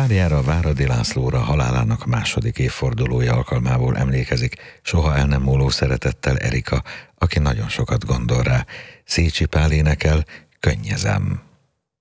Máriára, a Váradi Lászlóra halálának második évfordulója alkalmából emlékezik soha el nem múló szeretettel Erika, aki nagyon sokat gondol rá. Szécsi Pál énekel, Könnyezem.